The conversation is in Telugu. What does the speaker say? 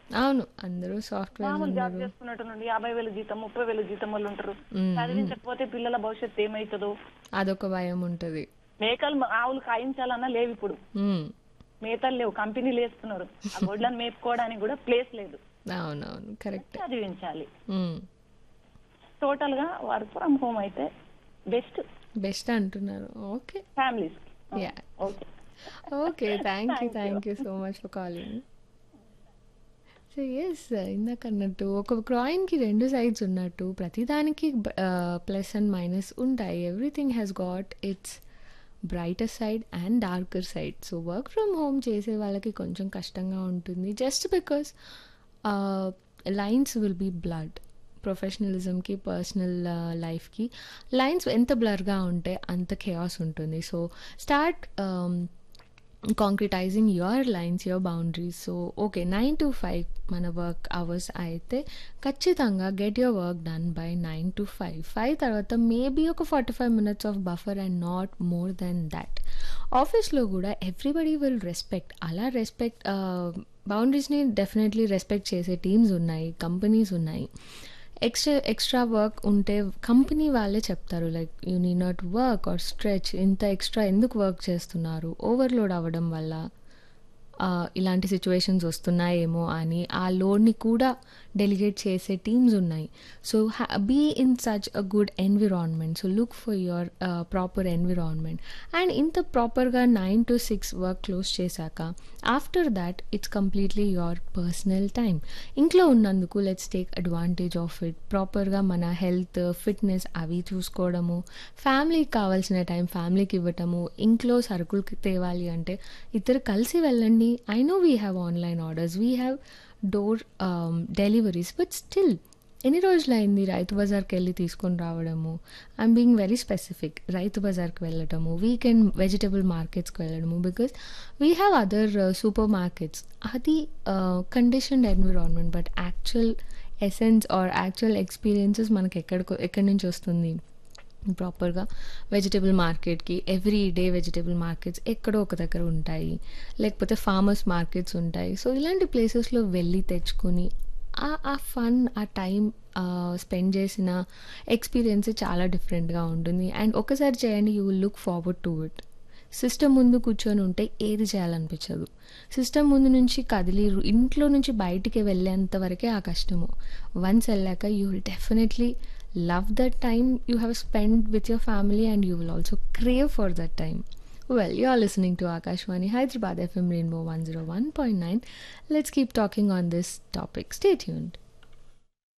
అవును. అందరూ సాఫ్ట్‌వేర్స్ మామూలు జాబ్ ఉన్నారు. చేసుకున్నట్టు నుండి 50,000 జీతం, 30,000 జీతం వాళ్ళు ఉంటారు. హ్మ్. హ్మ్. చదివించకపోతే పిల్లల భవిష్యత్తు ఏమైతుందో. అదొక భయం ఉంటది. మేకలు ఆవులు కాయించాలన్నా లేవు ఇప్పుడు. హ్మ్. మేతలు లేవు, కంపెనీలు వేస్తున్నారు. ఆ గొడ్లను మేపుకోవడానికి కూడా ప్లేస్ లేదు. అవునవును. కరెక్టే. చదివించాలి. హ్మ్. టోటల్ గా వర్క్ ఫ్రమ్ హోమ్ అయితే బెస్ట్ బెస్ట్ అంటున్నారు. Okay. Families. Yeah! Okay. Okay. Thank you. Thank you. Thank you so much for calling. So, yes ఇందాకన్నట్టు ఒక కాయిన్‌కి 2 సైడ్స్ ఉన్నట్టు ప్రతిదానికి ప్లస్ అండ్ మైనస్ ఉంటాయి. Everything has got it's brighter side and darker side. So, work from home చేసే వాళ్ళకి కొంచెం కష్టంగా ఉంటుంది. Just because lines will be blurred. ప్రొఫెషనలిజంకి, personal లైఫ్‌కి లైన్స్ ఎంత బ్లర్‌గా ఉంటే అంత ఖేయాస్ ఉంటుంది. So, start concretising your lines, your boundaries. So okay 9 to 5 మన వర్క్ అవర్స్ అయితే ఖచ్చితంగా get your work done by 9 to 5. 5 తర్వాత మేబీ ఒక 45 minutes of buffer and not more than that. ఆఫీస్లో కూడా ఎవ్రీబడి విల్ రెస్పెక్ట్. అలా రెస్పెక్ట్ బౌండరీస్ని డెఫినెట్లీ రెస్పెక్ట్ చేసే టీమ్స్ ఉన్నాయి, కంపెనీస్ ఉన్నాయి. ఎక్స్ట్రా వర్క్ ఉంటే కంపెనీ వాళ్ళే చెప్తారు like you need not work or stretch, ఇంత ఎక్స్ట్రా ఎందుకు వర్క్ చేస్తున్నారు, ఓవర్లోడ్ అవ్వడం వల్ల ఇలాంటి సిచ్యువేషన్స్ వస్తున్నాయేమో అని ఆ లోడ్ని కూడా డెలిగేట్ చేసే టీమ్స్ ఉన్నాయి. So be in such a good environment. So look for your proper environment. And ఇంత ప్రాపర్గా 9 to 6 వర్క్ క్లోజ్ చేశాక after that it's completely your personal time. ఇంట్లో ఉన్నందుకు let's take advantage of it. ప్రాపర్గా మన హెల్త్, ఫిట్నెస్ అవి చూసుకోవడము, ఫ్యామిలీకి కావాల్సిన టైం ఫ్యామిలీకి ఇవ్వటము, ఇంట్లో సరుకులకి తేవాలి అంటే ఇద్దరు కలిసి వెళ్ళండి. I know we have online orders, we have door deliveries, but still ఎన్ని రోజులైంది రైతు బజార్కి వెళ్ళి తీసుకొని రావడము. I'm being very specific. రైతు బజార్కి వెళ్ళటము, వీకెండ్ వెజిటబుల్ మార్కెట్స్కి వెళ్ళడము, because we have other super markets. అది conditioned environment. But actual essence are actual experiences మనకి ఎక్కడి నుంచి వస్తుంది? ప్రాపర్గా వెజిటబుల్ మార్కెట్కి ఎవ్రీ డే వెజిటబుల్ మార్కెట్స్ ఎక్కడో ఒక దగ్గర ఉంటాయి, లేకపోతే ఫార్మర్స్ మార్కెట్స్ ఉంటాయి. సో ఇలాంటి ప్లేసెస్లో వెళ్ళి తెచ్చుకొని ఆ ఫన్, ఆ టైం స్పెండ్ చేసిన ఎక్స్పీరియన్స్ చాలా డిఫరెంట్గా ఉంటుంది. అండ్ ఒకసారి చేయండి, you will look forward to it. System ముందు కూర్చొని ఉంటే ఏది చేయాలనిపించదు. సిస్టమ్ ముందు నుంచి కదిలి ఇంట్లో నుంచి బయటికి వెళ్ళేంత వరకే ఆ కష్టము. వన్స్ వెళ్ళాక you will definitely love that time you have spent with your family, and you will also crave for that time. Well, you're listening to Akashwani Hyderabad FM Rainbow 101.9. Let's keep talking on this topic. Stay tuned.